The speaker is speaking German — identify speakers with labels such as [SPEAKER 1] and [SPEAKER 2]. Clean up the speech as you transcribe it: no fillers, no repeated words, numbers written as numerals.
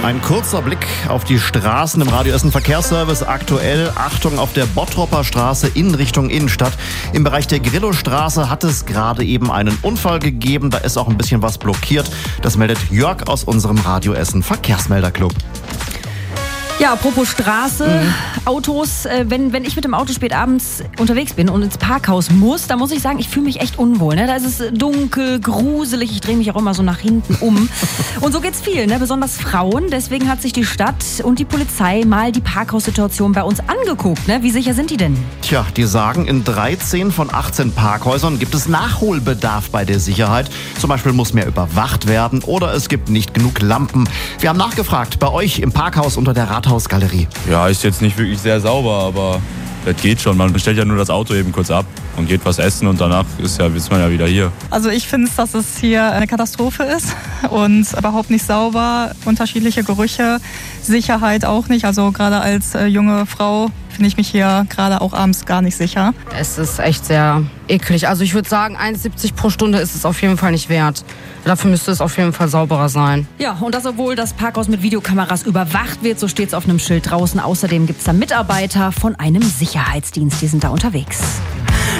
[SPEAKER 1] Ein kurzer Blick auf die Straßen im Radio Essen Verkehrsservice. Aktuell Achtung auf der Bottropper Straße in Richtung Innenstadt. Im Bereich der Grillostraße hat es gerade eben einen Unfall gegeben. Da ist auch ein bisschen was blockiert. Das meldet Jörg aus unserem Radio Essen Verkehrsmelderclub.
[SPEAKER 2] Ja, apropos Straße, Autos, wenn ich mit dem Auto spät abends unterwegs bin und ins Parkhaus muss, da muss ich sagen, ich fühle mich echt unwohl. Ne? Da ist es dunkel, gruselig, ich drehe mich auch immer so nach hinten um. Und so geht's vielen, ne? Besonders Frauen. Deswegen hat sich die Stadt und die Polizei mal die Parkhaussituation bei uns angeguckt. Ne? Wie sicher sind die denn?
[SPEAKER 1] Tja, die sagen, in 13 von 18 Parkhäusern gibt es Nachholbedarf bei der Sicherheit. Zum Beispiel muss mehr überwacht werden oder es gibt nicht genug Lampen. Wir haben nachgefragt bei euch im Parkhaus unter der Rathausgalerie.
[SPEAKER 3] Ja, ist jetzt nicht wirklich sehr sauber, aber das geht schon. Man stellt ja nur das Auto eben kurz ab und geht was essen und danach ist man ja wieder hier.
[SPEAKER 4] Also ich finde, dass es hier eine Katastrophe ist und überhaupt nicht sauber, unterschiedliche Gerüche, Sicherheit auch nicht. Also gerade als junge Frau finde ich mich hier gerade auch abends gar nicht sicher.
[SPEAKER 5] Es ist echt sehr eklig. Also ich würde sagen, 1,70 pro Stunde ist es auf jeden Fall nicht wert. Dafür müsste es auf jeden Fall sauberer sein.
[SPEAKER 2] Ja, und das, obwohl das Parkhaus mit Videokameras überwacht wird, so steht es auf einem Schild draußen. Außerdem gibt es da Mitarbeiter von einem Sicherheitsdienst, die sind da unterwegs.